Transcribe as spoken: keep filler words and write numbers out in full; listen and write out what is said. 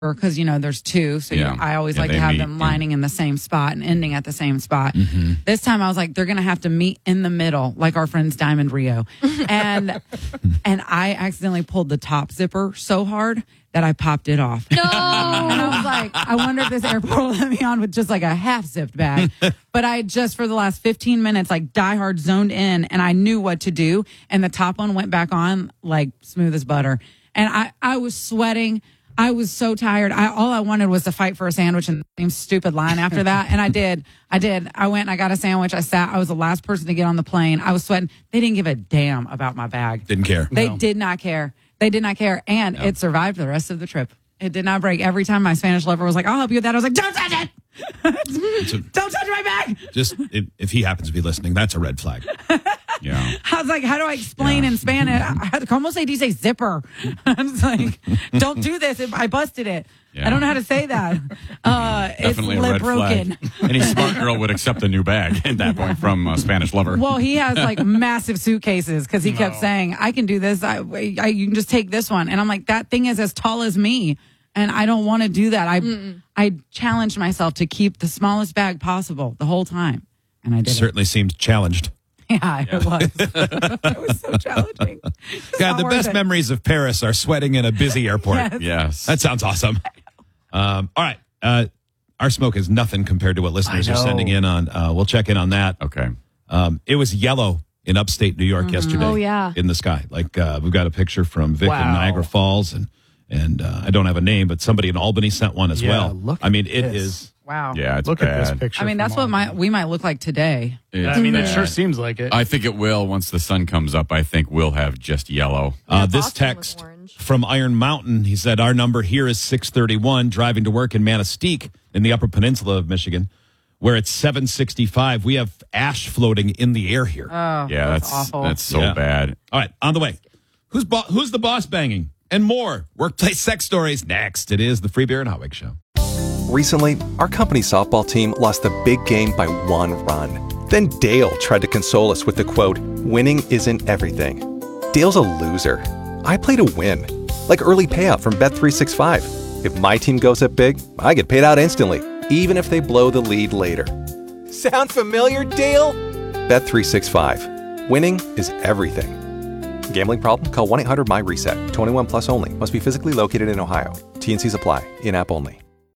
because, you know, there's two. So Yeah. you, I always Yeah, like they to have meet, them yeah. lining in the same spot and ending at the same spot. Mm-hmm. This time I was like, they're going to have to meet in the middle, like our friends Diamond Rio. And and I accidentally pulled the top zipper so hard that I popped it off. No. And I was like, I wonder if this airport will let me on with just like a half zipped bag. But I just for the last fifteen minutes, like diehard zoned in, and I knew what to do. And the top one went back on like smooth as butter. And I, I was sweating. I was so tired. I all I wanted was to fight for a sandwich and the same stupid line after that. And I did. I did. I went and I got a sandwich. I sat. I was the last person to get on the plane. I was sweating. They didn't give a damn about my bag. Didn't care. They No. did not care. They did not care. And it survived the rest of the trip. It did not break. Every time my Spanish lover was like, I'll help you with that, I was like, don't touch it. It's a- Don't touch my bag. just if, if he happens to be listening, that's a red flag. Yeah. I was like, how do I explain Yeah. in Spanish? I had to almost say, do you say zipper? I was like, don't do this. I busted it. Yeah. I don't know how to say that. Uh, Definitely it's a lip red broken. flag. Any smart girl would accept a new bag at that point from a Spanish lover. Well, he has like massive suitcases because he kept No. saying, I can do this. I, I, you can just take this one. And I'm like, that thing is as tall as me. And I don't want to do that. I I challenged myself to keep the smallest bag possible the whole time. And I did it. Certainly seemed challenged. Yeah, it was. It was so challenging. It's God, not the worth best it. memories of Paris are sweating in a busy airport. Yes. Yes. That sounds awesome. Um, all right. Uh, our smoke is nothing compared to what listeners I are know. sending in on. Uh, we'll check in on that. Okay. Um, it was yellow in upstate New York yesterday. Oh, yeah. In the sky. Like uh, we've got a picture from Vic in Wow. Niagara Falls, and and uh, I don't have a name, but somebody in Albany sent one as Yeah, well. look I mean, at it this. is. Wow. Yeah, it's Look bad. at this picture. I mean, that's from what my Albany. we might look like today. It's I mean, it bad. sure seems like it. I think it will once the sun comes up. I think we'll have just yellow. Uh, Yeah, this Boston was text orange. from Iron Mountain, he said, our number here is six thirty-one, driving to work in Manistee in the Upper Peninsula of Michigan, where it's seven sixty-five. We have ash floating in the air here. Oh, Yeah, that's, that's awful. That's so Yeah. bad. All right, on the way. Who's bo- who's the boss banging? And more workplace sex stories next. It is the Free Beer and Hot Wig Show. Recently, our company softball team lost the big game by one run. Then Dale tried to console us with the quote, winning isn't everything. Dale's a loser. I play to win. Like early payout from Bet three sixty-five. If my team goes up big, I get paid out instantly, even if they blow the lead later. Sound familiar, Dale? Bet three sixty-five. Winning is everything. Gambling problem? Call one eight hundred M Y RESET. twenty-one plus only. Must be physically located in Ohio. T N Cs apply. In-app only.